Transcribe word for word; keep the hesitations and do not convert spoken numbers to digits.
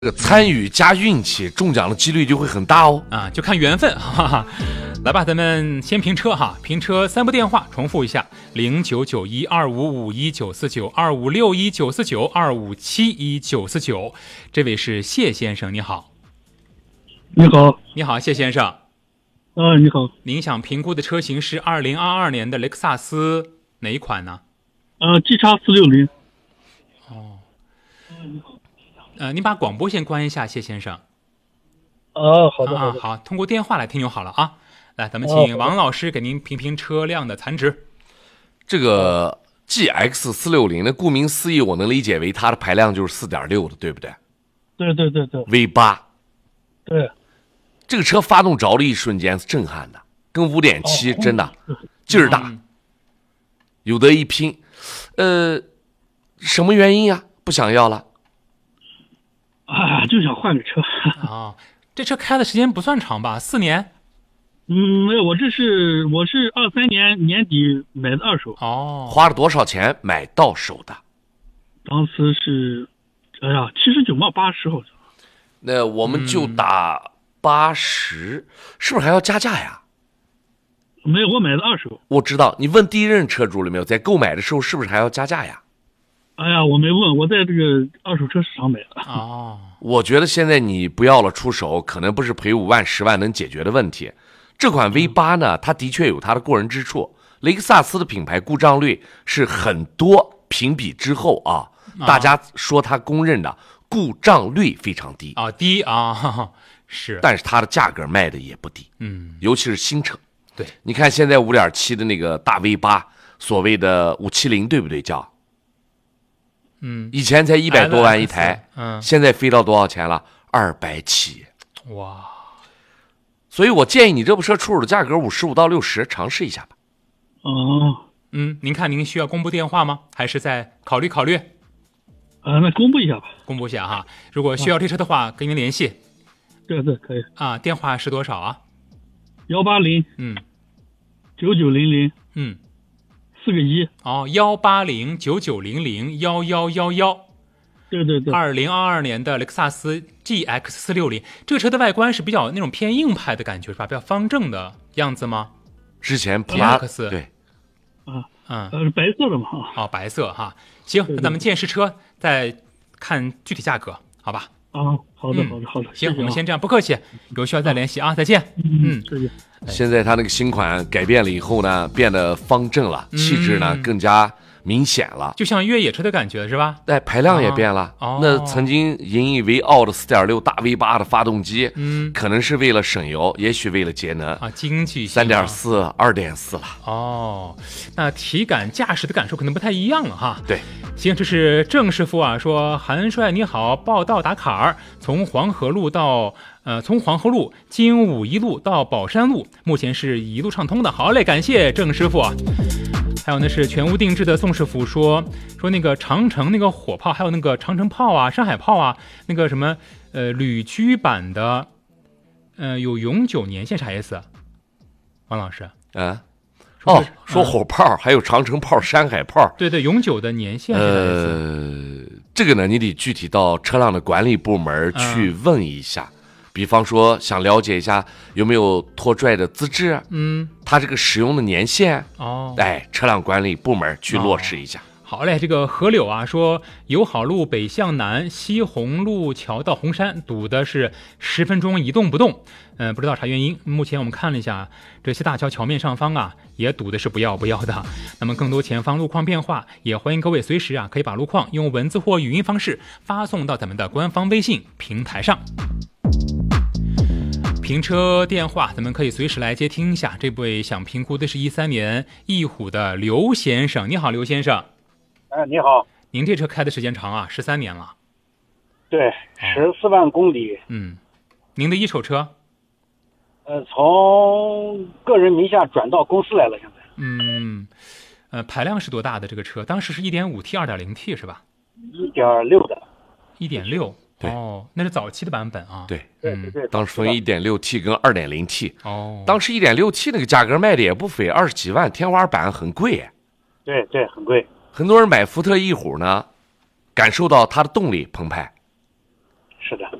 这个参与加运气，中奖的几率就会很大哦。 啊，就看缘分，哈哈。来吧，咱们先评车哈，评车三部电话重复一下：零九九一二五五一九四九、二五六一九四九、二五七一九四九。这位是谢先生，你好。 你好。 你好，谢先生。 啊，你好。 您想评估的车型是二零二二年的雷克萨斯哪一款呢？ 呃 ，G 叉四六零。 哦。呃，您把广播先关一下，谢先生。 哦，好的，好的。 啊，好，通过电话来听就好了啊。来，咱们请王老师给您评评车辆的残值。 这个 G X 四六零的，顾名思义，我能理解为它的排量就是 四点六 的，对不对？ 对对对对。 V 八。 对。 这个车发动着的一瞬间是震撼的，跟 五点七 真的劲儿大，有得一拼。呃，什么原因呀？不想要了？ 啊，就想换个车。 啊，这车开的时间不算长吧？四年？ 嗯，没有，我这是我是二三年年底买的二手。 哦， 花了多少钱买到手的？ 当时是，哎呀，七十九嘛，八十好像。 那我们就打八十、嗯，是不是还要加价呀？ 没有，我买的二手。 我知道，你问第一任车主了没有？在购买的时候是不是还要加价呀？ 哎呀，我没问，我在这个二手车市场买的。 哦， 我觉得现在你不要了出手，可能不是赔五万十万能解决的问题。这款 V 八呢，它的确有它的过人之处。雷克萨斯的品牌故障率是很多评比之后啊，大家说它公认的故障率非常低啊，低啊，呵呵是。 但是它的价格卖的也不低， 嗯， 尤其是新车。 对， 你看现在 五点七 的那个大 V 八，所谓的五七零，对不对？叫。 嗯， 以前才一百多万一台， 嗯， 现在飞到多少钱了？二百起， 哇！ 所以我建议你这部车出手的价格五十五到六十，尝试一下吧。 哦， 嗯，您看您需要公布电话吗？还是再考虑考虑？ 啊，那公布一下吧。 公布一下哈，如果需要这车的话，跟您联系。 对对，可以。 啊，电话是多少啊？ 幺八零， 嗯， 九九零零， 嗯。 四个一哦，幺八零九九零零幺幺幺幺， 对对对， 二零二二年的雷克萨斯 G X 四六零，这个车的外观是比较那种偏硬派的感觉，是吧？比较方正的样子吗？ 之前普拉克斯对， 啊， 嗯， 呃，白色的嘛， 哦，白色哈，行，那咱们见识车再看具体价格，好吧？ 啊，好的，好的，好的， 行，我们先这样，不客气，有需要再联系啊，再见。 嗯，再见。 现在它那个新款改变了以后呢，变得方正了，气质呢更加明显了， 就像越野车的感觉是吧？ 哎，排量也变了。 哦， 那曾经引以为傲的 四点六 大 V 八的发动机， 嗯， 可能是为了省油，也许为了节能啊，经济性三点四、二点四了。 哦，那体感驾驶的感受可能不太一样了哈。 对， 行，这是郑师傅啊，说韩帅你好，报道打卡儿，从黄河路到呃，从黄河路经五一路到宝山路，目前是一路畅通的。好嘞，感谢郑师傅。还有呢是全屋定制的宋师傅说说那个长城那个火炮，还有那个长城炮啊、山海炮啊，那个什么呃旅居版的，呃有永久年限啥意思？王老师， 啊，哦，说火炮、 嗯、 还有长城炮、山海炮， 对对，永久的年限是啥意思？ 呃，这个呢，你得具体到车辆的管理部门去问一下。嗯，比方说，想了解一下有没有拖拽的资质， 嗯， 它这个使用的年限， 哦， 哎，车辆管理部门去落实一下。 哦，好嘞，这个河柳啊说，友好路北向南，西红路桥到红山堵的是十分钟一动不动，嗯、呃，不知道啥原因。目前我们看了一下，这西大桥桥面上方啊，也堵的是不要不要的。那么更多前方路况变化，也欢迎各位随时啊，可以把路况用文字或语音方式发送到咱们的官方微信平台上。评车电话，咱们可以随时来接听一下。这位想评估的是一三年翼虎的刘先生，你好，刘先生。 哎，你好。 您这车开的时间长啊，十三年了。 对，十四万公里。 嗯，您的一手车？ 呃，从个人名下转到公司来了，现在。 嗯，呃，排量是多大的这个车？当时是 一点五 T、二点零 T 是吧？ 一点六的。 一点六。哦，那是早期的版本啊。 对， 嗯，对， 当时分 一点六 T 跟 二点零 T。 哦， 当时 一点六 T 那个价格卖的也不菲，二十几万，天花板很贵。 对对，很贵。 很多人买福特翼虎呢，感受到它的动力澎湃。 是的。